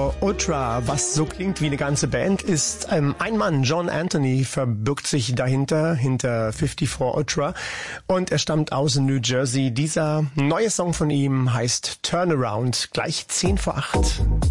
Ultra, was so klingt wie eine ganze Band, ist ein Mann, John Anthony, verbirgt sich dahinter, hinter 54 Ultra, und er stammt aus New Jersey. Dieser neue Song von ihm heißt Turnaround, gleich 7:50.